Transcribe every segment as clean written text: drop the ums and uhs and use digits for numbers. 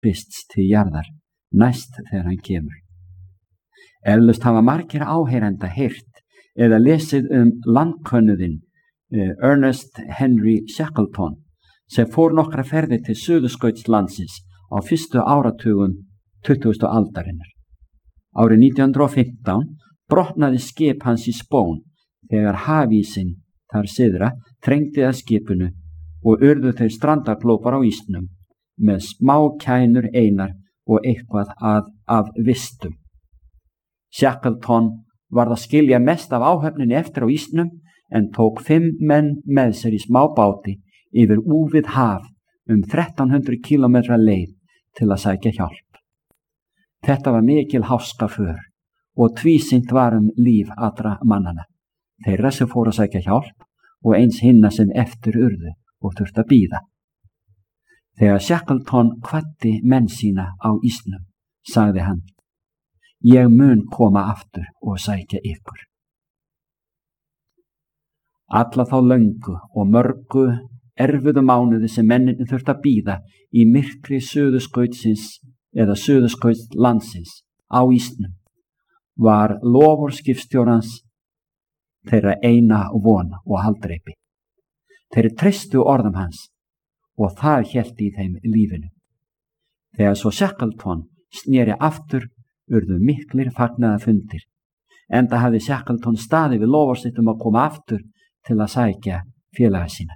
bysts til jarðar næst þegar hann kemur. Eflaust hafa margir áheyrenda heyrt eða lesið landkönnuðinn Ernest Henry Shackleton sem fór nokkra ferðir til Suðurskautslandsins á fyrstu áratugum 20. aldarinnar. Árið 1915 brotnaði skip hans í spón þegar hafísinn þar syðra þrengdi að skipinu og urðu þau strandaglópar á ísnum með smá kænur einar og eitthvað af vistum. Shackleton varð að skilja mest af áhöfninni eftir á ísnum en tók 5 menn með sér í smá báti yfir úfið haf 1300 kílómetra leið til að sækja hjálp. Þetta var mikil háskaför og tvísýnt var líf allra mannana, þeirra sem fóru að sækja hjálp og eins hinna sem eftir urðu og þurfti að bíða. Þegar Shackleton kvaddi menn sína á ísnum, sagði hann: Ég mun koma aftur og sækja ykkur. Alla þá löngu og mörgu erfiðu mánuði sem menninni þurfti að bíða í myrkri Suðurskautsins eða Suðurskautslandsins á ísnum var loforð skipstjórans þeirra eina von og haldreipi. Þeir treystu orðum hans og það hélt í þeim lífinu. Þegar svo Shackleton sneri aftur urðu miklir fagnaðarfundir, enda hafði Shackleton staðið við loforð sitt að koma aftur til að sækja félaga sína.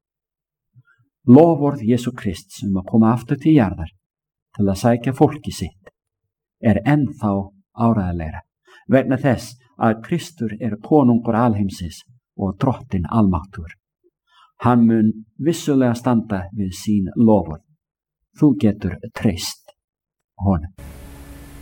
Loforð Jesú Krists að koma aftur til jarðar til að sækja fólki sitt ennþá áreiðanlegra vegna þess að Kristur konungur alheimsins og drottinn almáttugur. Hann mun vissulega standa við sín loforð. Þú getur treyst honum.